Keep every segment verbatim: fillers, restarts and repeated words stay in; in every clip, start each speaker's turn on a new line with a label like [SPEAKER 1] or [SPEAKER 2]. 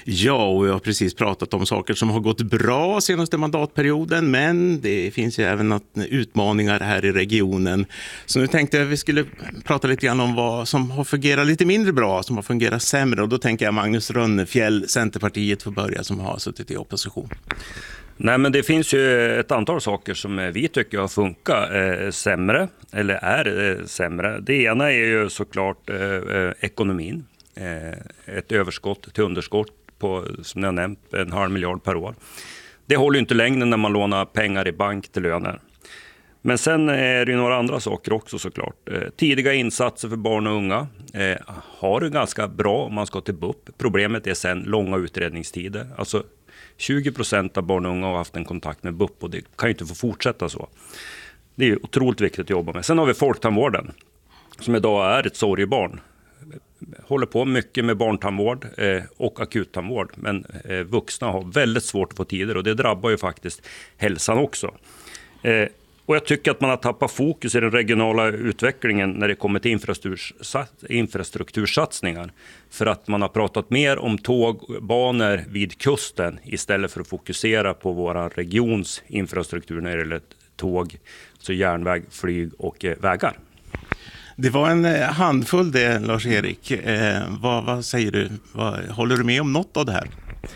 [SPEAKER 1] Ja, och jag har precis pratat om saker som har gått bra senaste mandatperioden, men det finns ju även utmaningar här i regionen. Så nu tänkte jag att vi skulle prata lite grann om vad som har fungerat lite mindre bra, som har fungerat sämre. Och då tänker jag Magnus Rönnefjell, Centerpartiet, får börja, som har suttit i opposition.
[SPEAKER 2] Nej, men det finns ju ett antal saker som vi tycker har funkat eh, sämre, eller är eh, sämre. Det ena är ju såklart eh, ekonomin. Eh, ett överskott till underskott på, som jag nämnt, en halv miljard per år. Det håller ju inte längre när man lånar pengar i bank till löner. Men sen är det ju några andra saker också såklart. Eh, tidiga insatser för barn och unga eh, har det ganska bra om man ska till B U P. Problemet är sen långa utredningstider. Alltså tjugo procent av barn och unga har haft en kontakt med B U P och det kan ju inte få fortsätta så. Det är otroligt viktigt att jobba med. Sen har vi folktandvården som idag är ett sorgebarn. Håller på mycket med barntandvård eh, och akuttandvård. Men eh, vuxna har väldigt svårt att få tider och det drabbar ju faktiskt hälsan också. Eh, och jag tycker att man har tappat fokus i den regionala utvecklingen när det kommer till infrastruktursats- infrastruktursatsningar. För att man har pratat mer om tågbanor vid kusten istället för att fokusera på våra regions infrastruktur när det gäller tåg, så järnväg, flyg och eh, vägar.
[SPEAKER 1] Det var en handfull det, Lars-Erik. Eh, vad, vad säger du? Vad, håller du med om något av det här?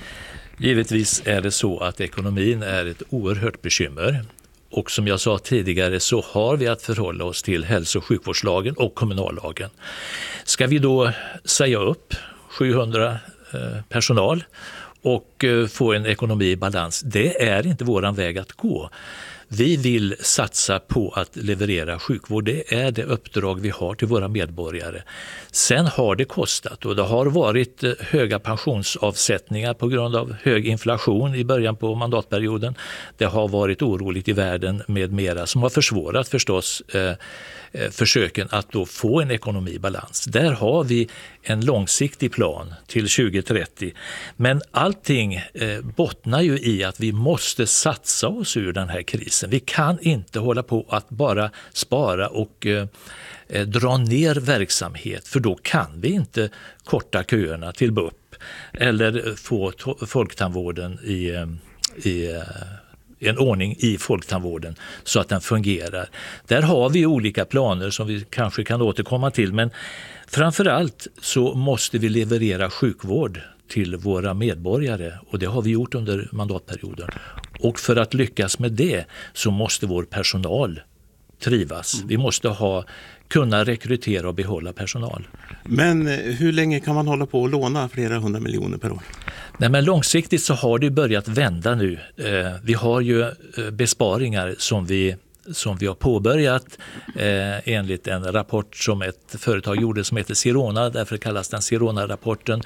[SPEAKER 3] Givetvis är det så att ekonomin är ett oerhört bekymmer. Och som jag sa tidigare så har vi att förhålla oss till hälso- och sjukvårdslagen och kommunallagen. Ska vi då säga upp sjuhundra eh, personal och eh, få en ekonomi i balans? Det är inte våran väg att gå. Vi vill satsa på att leverera sjukvård. Det är det uppdrag vi har till våra medborgare. Sen har det kostat och det har varit höga pensionsavsättningar på grund av hög inflation i början på mandatperioden. Det har varit oroligt i världen med mera som har försvårat förstås eh, försöken att då få en ekonomi i balans. Där har vi en långsiktig plan till tjugo trettio. Men allting eh, bottnar ju i att vi måste satsa oss ur den här krisen. Vi kan inte hålla på att bara spara och eh, dra ner verksamhet, för då kan vi inte korta köerna till B U P eller få to- folktandvården i, i en ordning i folktandvården så att den fungerar. Där har vi olika planer som vi kanske kan återkomma till, men framförallt så måste vi leverera sjukvård till våra medborgare och det har vi gjort under mandatperioden. Och för att lyckas med det så måste vår personal trivas. Vi måste ha, kunna rekrytera och behålla personal.
[SPEAKER 1] Men hur länge kan man hålla på och låna flera hundra miljoner per år?
[SPEAKER 3] Nej, men långsiktigt så har det börjat vända nu. Eh, vi har ju eh, besparingar som vi, som vi har påbörjat eh, enligt en rapport som ett företag gjorde som heter Sirona, därför kallas den Sirona-rapporten.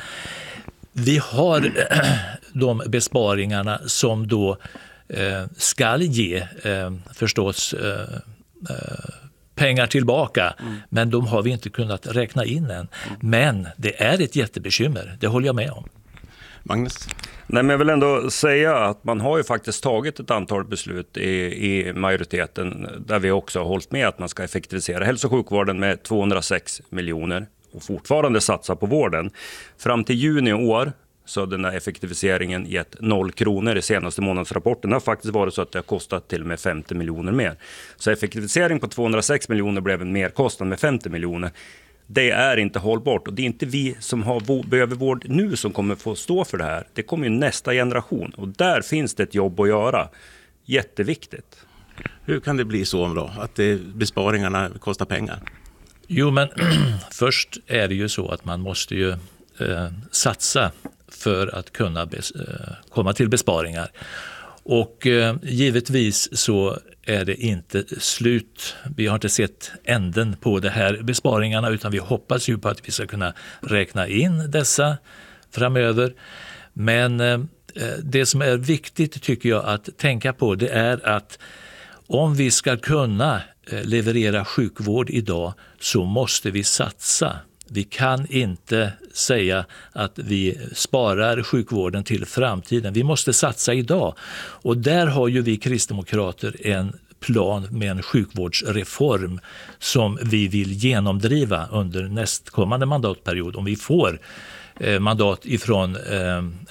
[SPEAKER 3] Vi har eh, de besparingarna som då eh, ska ge eh, förstås eh, eh, pengar tillbaka, mm. men de har vi inte kunnat räkna in än. Mm. Men det är ett jättebekymmer, det håller jag med om.
[SPEAKER 1] Magnus?
[SPEAKER 2] Nej, men jag vill ändå säga att man har ju faktiskt tagit ett antal beslut i, i majoriteten där vi också har hållit med att man ska effektivisera hälso- och sjukvården med tvåhundrasex miljoner och fortfarande satsa på vården. Fram till juni i år så den här effektiviseringen gett noll kronor i senaste månadsrapporten. Det har faktiskt varit så att det har kostat till och med femtio miljoner mer. Så effektivisering på tvåhundrasex miljoner blev en merkostnad med femtio miljoner. Det är inte hållbart och det är inte vi som har, behöver vård nu som kommer få stå för det här. Det kommer ju nästa generation och där finns det ett jobb att göra. Jätteviktigt.
[SPEAKER 1] Hur kan det bli så då, att det, besparingarna kostar pengar?
[SPEAKER 3] Jo, men först är det ju så att man måste ju eh, satsa för att kunna bes, eh, komma till besparingar. Och eh, givetvis så är det inte slut. Vi har inte sett änden på det här besparingarna utan vi hoppas ju på att vi ska kunna räkna in dessa framöver. Men eh, det som är viktigt tycker jag att tänka på det är att om vi ska kunna eh, leverera sjukvård idag så måste vi satsa. Vi kan inte säga att vi sparar sjukvården till framtiden. Vi måste satsa idag. Och där har ju vi kristdemokrater en plan med en sjukvårdsreform som vi vill genomdriva under nästkommande mandatperiod. Om vi får eh, mandat ifrån eh,